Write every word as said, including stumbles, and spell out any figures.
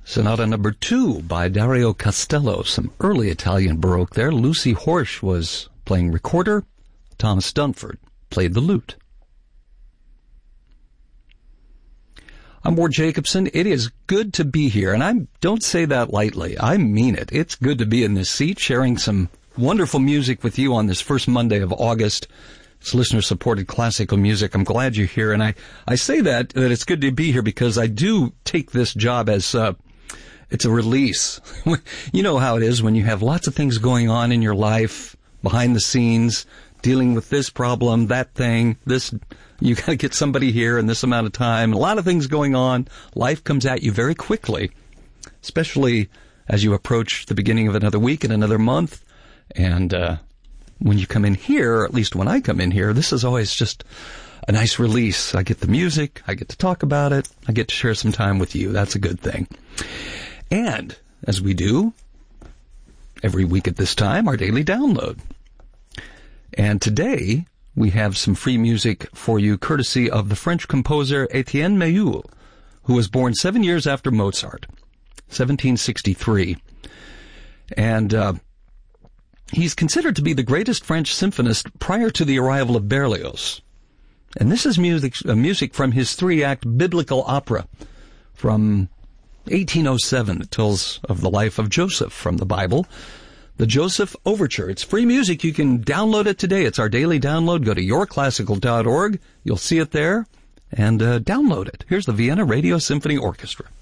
Sonata number two by Dario Castello, some early Italian Baroque there. Lucy Horsch was playing recorder. Thomas Dunford played the lute. I'm Ward Jacobson. It is good to be here, and I don't say that lightly. I mean it. It's good to be in this seat, sharing some wonderful music with you on this first Monday of August. It's listener-supported classical music. I'm glad you're here, and I, I say that, that it's good to be here because I do take this job as, uh, it's a release. You know how it is when you have lots of things going on in your life, behind the scenes, dealing with this problem, that thing, this, you gotta get somebody here in this amount of time, a lot of things going on. Life comes at you very quickly, especially as you approach the beginning of another week and another month. And, uh, when you come in here, or at least when I come in here, this is always just a nice release. I get the music, I get to talk about it, I get to share some time with you. That's a good thing. And, as we do every week at this time, our daily download. And today, we have some free music for you, courtesy of the French composer Etienne Méhul, who was born seven years after Mozart, seventeen sixty-three. And uh, he's considered to be the greatest French symphonist prior to the arrival of Berlioz. And this is music, uh, music from his three-act biblical opera from eighteen oh seven. It tells of the life of Joseph from the Bible. The Joseph Overture. It's free music. You can download it today. It's our daily download. Go to your classical dot org. You'll see it there. And uh, download it. Here's the Vienna Radio Symphony Orchestra.